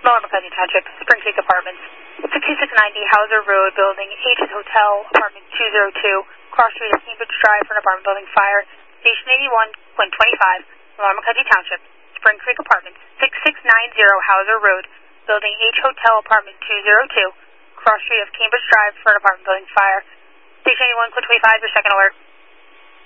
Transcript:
Lower McCutcheon Township, Spring Creek Apartments, 6690 Hauser Road, Building H's Hotel, Apartment 202, cross street of Cambridge Drive for an apartment building fire. Station 81, Quint 25, Lower McCutcheon Township, Spring Creek Apartments, 6690 Hauser Road, Building H Hotel, Apartment 202, cross street of Cambridge Drive for an apartment building fire. Station 81, Quint 25, your second alert.